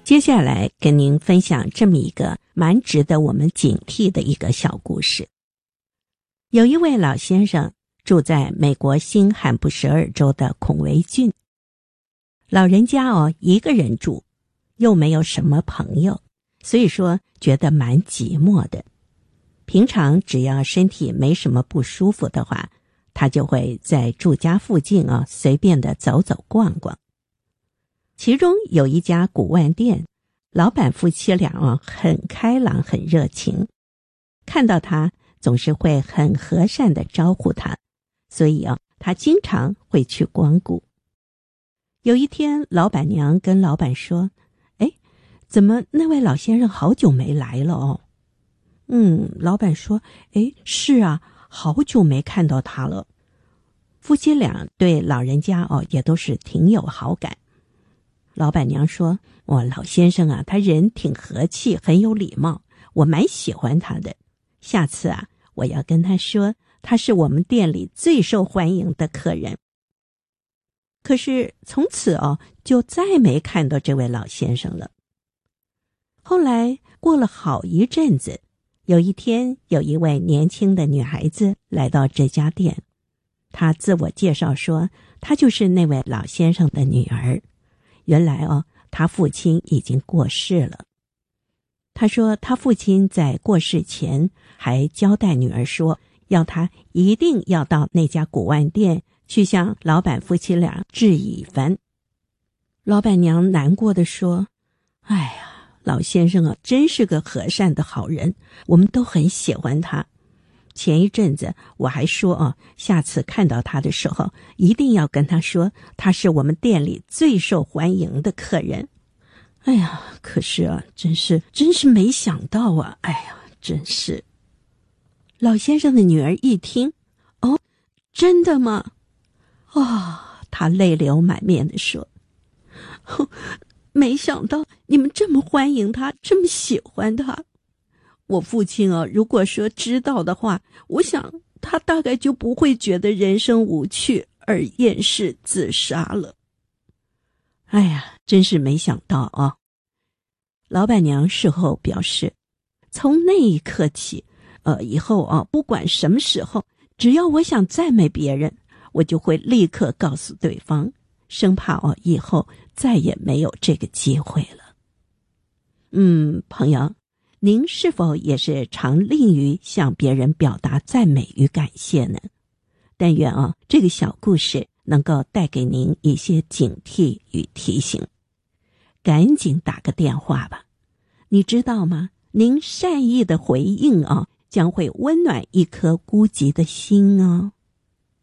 接下来跟您分享这么一个蛮值得我们警惕的一个小故事。有一位老先生住在美国新罕布什尔州的孔维郡，老人家一个人住，又没有什么朋友，所以说觉得蛮寂寞的。平常只要身体没什么不舒服的话，他就会在住家附近随便的走走逛逛。其中有一家古玩店，老板夫妻俩很开朗很热情，看到他总是会很和善地招呼他，所以他经常会去光顾。有一天，老板娘跟老板说：怎么那位老先生好久没来了老板说：是啊，好久没看到他了。夫妻俩对老人家也都是挺有好感。老板娘说：老先生啊，他人挺和气，很有礼貌，我蛮喜欢他的。下次我要跟他说，他是我们店里最受欢迎的客人。可是从此就再没看到这位老先生了。后来过了好一阵子，有一天有一位年轻的女孩子来到这家店，她自我介绍说，她就是那位老先生的女儿。原来他父亲已经过世了。他说他父亲在过世前还交代女儿说，要他一定要到那家古玩店去向老板夫妻俩致意一番。老板娘难过地说：老先生真是个和善的好人，我们都很喜欢他。前一阵子我还说下次看到他的时候一定要跟他说，他是我们店里最受欢迎的客人。可是真是没想到真是。老先生的女儿一听，真的吗？她泪流满面地说，没想到你们这么欢迎他，这么喜欢他。我父亲如果说知道的话，我想他大概就不会觉得人生无趣而厌世自杀了。真是没想到老板娘事后表示，从那一刻起，以后不管什么时候，只要我想赞美别人，我就会立刻告诉对方，生怕以后再也没有这个机会了。朋友，您是否也是常吝于向别人表达赞美与感谢呢？但愿这个小故事能够带给您一些警惕与提醒。赶紧打个电话吧，你知道吗？您善意的回应将会温暖一颗孤寂的心